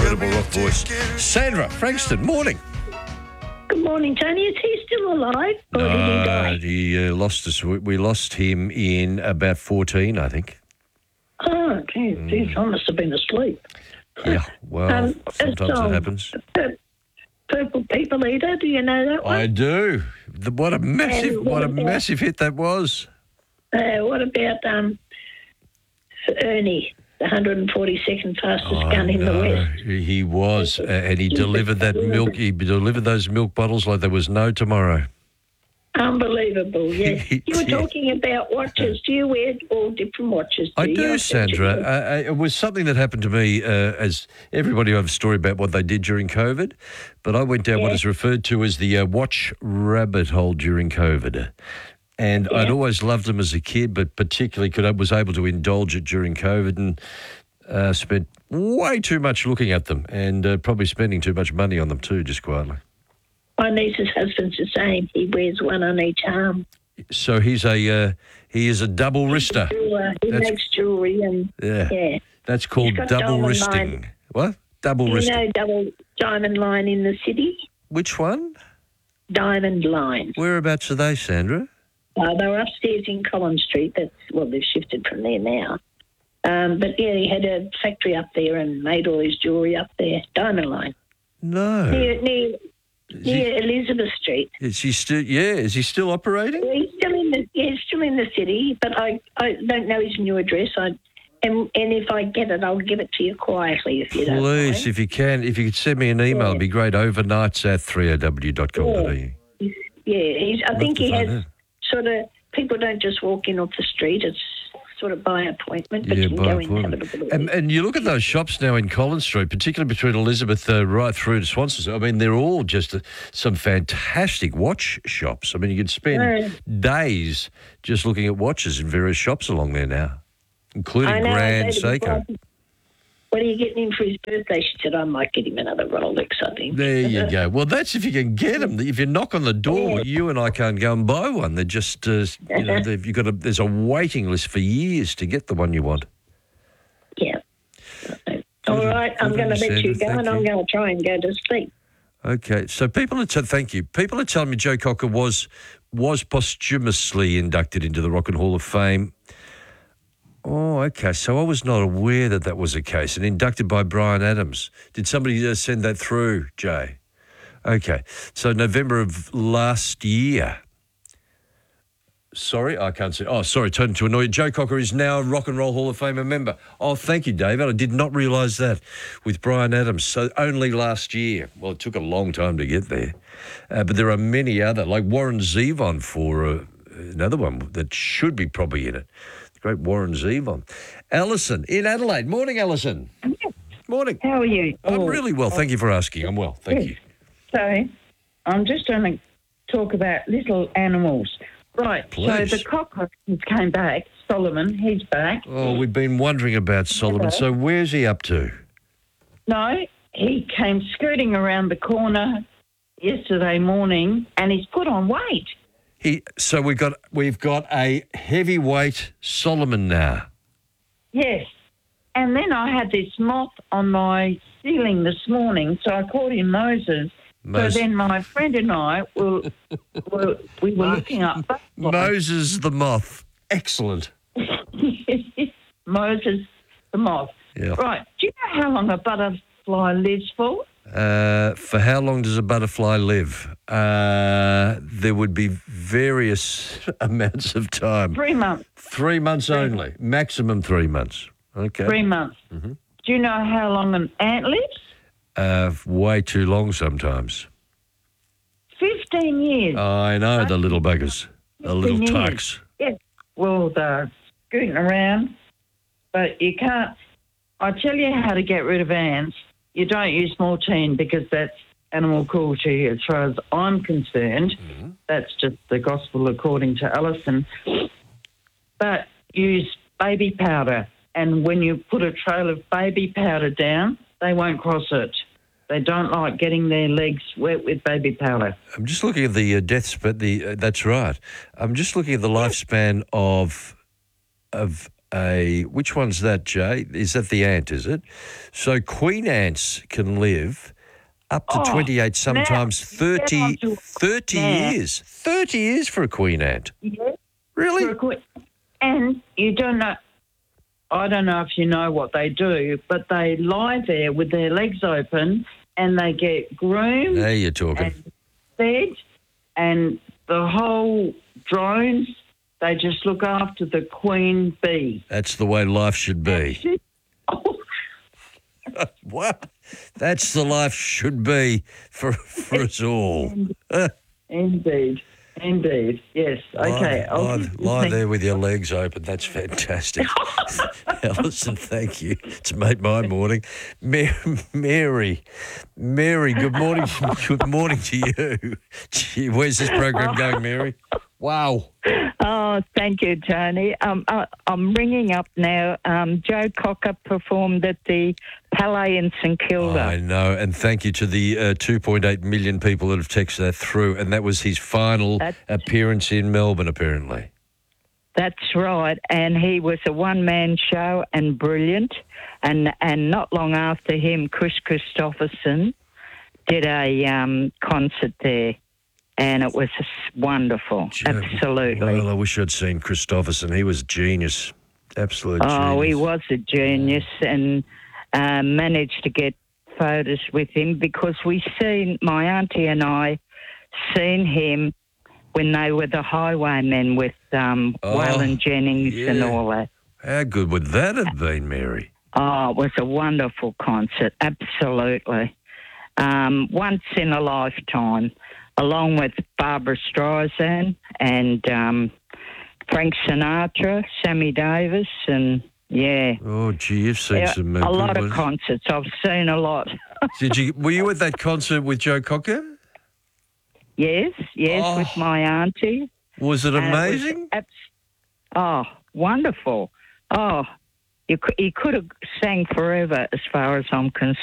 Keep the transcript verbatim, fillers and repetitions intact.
incredible rock voice. Sandra Frankston, morning. Good morning, Tony. Is he still alive, or No, did he die? he uh, lost us. We, we lost him in about fourteen, I think. Oh, geez, Mm. geez, I must have been asleep. Yeah, well, Um, sometimes it's, it um, happens. Pur- Purple People Eater, do you know that one? I do. The, what a massive, And what what a about- massive hit that was. Uh, what about um, Ernie, the one hundred forty-second fastest I gun in the know. West? He was, uh, and he delivered that milk. He delivered those milk bottles like there was no tomorrow. Unbelievable, yes. He You were did. talking about watches. Do you wear all different watches? I you? do, bet you Sandra. do. Uh, uh, it was something that happened to me, uh, as everybody will have a story about what they did during COVID, but I went down what Yeah. is referred to as the uh, watch rabbit hole during COVID. And I'd Yeah. always loved them as a kid, but particularly could I was able to indulge it during COVID and uh, spent way too much looking at them and uh, probably spending too much money on them too, just quietly. My niece's husband's the same. He wears one on each arm. So he's a uh, he is a double wrister. Uh, he That's- makes jewellery and, Yeah, yeah. that's called got double diamond wristing. line. What? Double Do you wristing. know double diamond line in the city? Which one? Diamond line. Whereabouts are they, Sandra? Uh, they were upstairs in Collins Street. That's well, they've shifted from there now. Um, but yeah, he had a factory up there and made all his jewellery up there. Diamond line No. near near, Is he, near Elizabeth Street. is he still? Yeah. Is he still operating? He's still in the yeah, he's still in the city, but I, I don't know his new address. I and and if I get it, I'll give it to you quietly if you don't Please, mind. if you can, if you could send me an email, it'd be great. Overnights at three o w dot com dot a u. Yeah, he's, I Love think to he find has out. sort of people don't just walk in off the street. It's sort of by appointment, but Yeah, you can by go in and have a appointment. look at it. And, and you look at those shops now in Collins Street, particularly between Elizabeth uh, right through to Swansea. I mean, they're all just uh, some fantastic watch shops. I mean, you could spend Mm. days just looking at watches in various shops along there now, including I know, Grand I say to my Seiko. wife, what are you getting him for his birthday? She said, I might get him another Rolex, I think. There you go. Well, that's if you can get them. If you knock on the door, you and I can't go and buy one. They're just, uh, you know, they've, you've got a, there's a waiting list for years to get the one you want. Yeah. All right, I'm good going to let Sandra, you go, thank and I'm you. going to try and go to sleep. Okay, so people are t- thank you. People are telling me Joe Cocker was was posthumously inducted into the Rock and Hall of Fame. Oh, okay. So I was not aware that that was the case. And inducted by Bryan Adams. Did somebody uh, send that through, Jay? Okay. So November of last year. Sorry, I can't see. Oh, sorry, turning to annoy you. Joe Cocker is now a Rock and Roll Hall of Fame member. Oh, thank you, David. I did not realise that with Bryan Adams. So only last year. Well, it took a long time to get there. Uh, but there are many other, like Warren Zevon for uh, another one that should be probably in it. The great Warren Zevon. Alison in Adelaide. Morning, Alison. Morning. How are you? I'm Oh, really well. Thank you for asking. I'm well. Thank you. So, I'm just going to talk about little animals. Right, Please. so the cockroach came back. Solomon, he's back. Oh, we've been wondering about Solomon. So where's he up to? No, he came scooting around the corner yesterday morning and he's put on weight. He. So we've got we've got a heavyweight Solomon now. Yes. And then I had this moth on my ceiling this morning, so I called him Moses. Mos- So then my friend and I were, were we were looking up butterflies. Moses the moth. Excellent. Moses the moth. Yeah. Right. Do you know how long a butterfly lives for? Uh, for how long does a butterfly live? Uh, there would be various amounts of time. Three months. Three months only. Maximum three months. Okay. Three months. Mm-hmm. Do you know how long an ant lives? Uh, way too long sometimes. Fifteen years. I know the little buggers. The little Fifteen years. tykes. Yes. Well, they're scooting around, but you can't. I tell you how to get rid of ants. You don't use mortine because that's animal cruelty as far as I'm concerned. Mm-hmm. That's just the gospel according to Alison. But use baby powder. And when you put a trail of baby powder down, they won't cross it. They don't like getting their legs wet with baby powder. I'm just looking at the uh, deaths, but the uh, that's right. I'm just looking at the lifespan of of a, which one's that, Jay? Is that the ant, is it? So queen ants can live up to Oh, twenty-eight, sometimes now, thirty, get on to- thirty now. years. thirty years for a queen ant. Yeah. Really? For a que- And you don't know, I don't know if you know what they do, but they lie there with their legs open and they get groomed Now you're talking. and fed, and the whole drones, they just look after the queen bee. That's the way life should be. She- oh, What? That's the life should be for, for us all. indeed. Indeed, yes. Okay. Lie, I'll lie, give you lie thank- there with your legs open. That's fantastic. Alison, thank you. It's made my morning. Ma- Mary, Mary, good morning. Good morning to you. Gee, where's this program going, Mary? Wow. Oh, thank you, Tony. Um, I, I'm ringing up now. Um, Joe Cocker performed at the Palais in St Kilda. I know, and thank you to the uh, two point eight million people that have texted that through, and that was his final That's- appearance in Melbourne, apparently. That's right, and he was a one-man show and brilliant. And and not long after him, Chris Christopherson did a um, concert there, and it was just wonderful. Joe- Absolutely. Well, I wish I'd seen Christopherson. He was genius. Absolute Oh, genius. he was a genius, and uh, managed to get photos with him because we seen, my auntie and I seen him when they were the Highwaymen with um, Oh, Waylon Jennings and yeah. all that. How good would that have been, Mary? Oh, it was a wonderful concert, absolutely. Um, once in a lifetime, along with Barbara Streisand and um, Frank Sinatra, Sammy Davis, and yeah. Oh, gee, you've seen Yeah, some a uh, lot good of ones. concerts. I've seen a lot. Did you? Were you at that concert with Joe Cocker? Yes, yes, Oh. with my auntie. Was it Uh, it was amazing? abs- oh, wonderful. Oh, you could, he could have sang forever as far as I'm concerned.